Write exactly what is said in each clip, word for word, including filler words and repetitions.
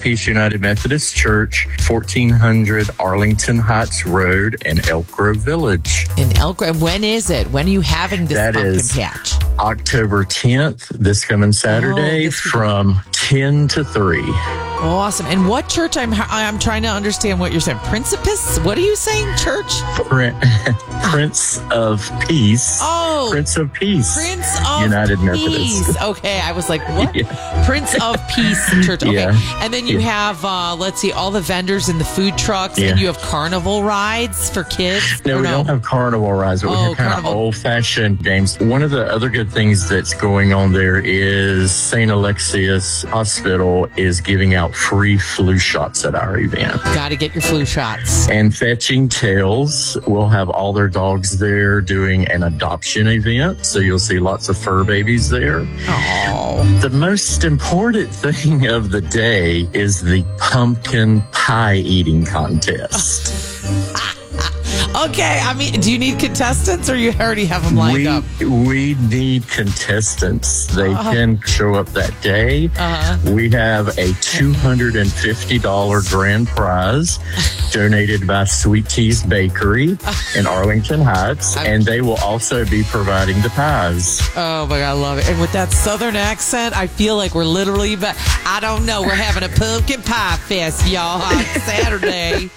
Peace United Methodist Church, fourteen hundred Arlington Heights Road in Elk Grove Village. In Elk Grove. When is it? When are you having this That pumpkin is patch? October tenth, this coming Saturday, Oh, this from ten to three. Awesome. And what church? I'm I'm trying to understand what you're saying. Principus? What are you saying, church? Prin- Prince of Peace. Oh, Prince of Peace. Prince of United Peace. Methodist. Okay, I was like, what? Yeah. Prince of Peace Church. Okay. Yeah. And then you Yeah. have, uh, let's see, all the vendors and the food trucks, Yeah. and you have carnival rides for kids. No, Or we don't have carnival rides, but we Oh, have kind of carnival. old-fashioned games. One of the other good things that's going on there is Saint Alexius Hospital is giving out free flu shots at our event. Got to get your flu shots. And Fetching Tails will have all their dogs there doing an adoption event. So you'll see lots of fur babies there. Oh. The most important thing of the day is the pumpkin pie eating contest. Okay, I mean, do you need contestants or you already have them lined we, up? we need contestants. They Uh-huh. can show up that day. Uh-huh. We have a two hundred fifty dollars grand prize donated by Sweet Tea's Bakery in Arlington Heights, and they will also be providing the pies. Oh my God, I love it. And with that southern accent, I feel like we're literally, but I don't know, we're having a pumpkin pie fest, y'all, on Saturday.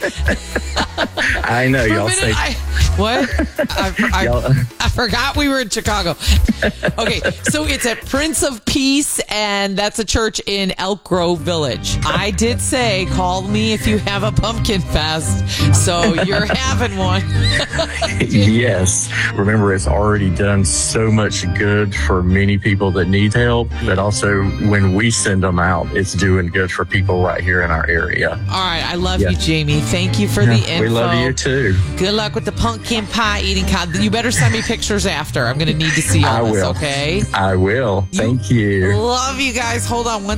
I know, For a y'all minute, say... I, what? I, I, Y'all- I forgot we were in Chicago. Okay, so it's at Prince of Peace, and that's a church in Elk Grove Village. I did say, call me if you have a pumpkin fest, so you're having one. Yes. Remember, it's already done so much good for many people that need help, but also when we send them out, it's doing good for people right here in our area. All right, I love Yeah. you, Jamie. Thank you for the info. We love you too. Good luck with the pumpkin pie eating con. You better send me pictures after. I'm going to need to see all I this, will. okay? I will. Thank you. Love you guys. Hold on one